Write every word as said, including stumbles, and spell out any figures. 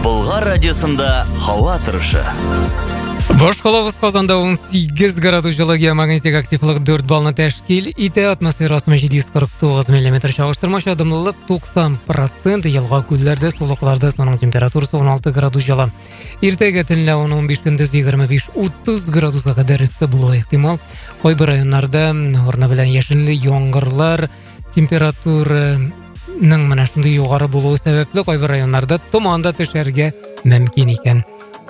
Болгар радиосында һава торышы. Башкалабыз Казанда он сигез градус җылы, магнитик активлык дүрт баллны тәшкил итә, атмосферасы җиде йөз кырык тугыз миллиметр, чагыштырмача дымлылык туксан процент, елга күлләрдә, сулыкларда суның температурасы он алты градус җылы. Иртәгә төнлә он биш, көндез егерме биш утыз градуска кадәр иссе булуы ихтимал. Кайбер районнарда урны белән яшелле яңгырлар, температураның менә шундый югары булуы сәбәпле кайбер районнарда томан да төшәргә мөмкин икән.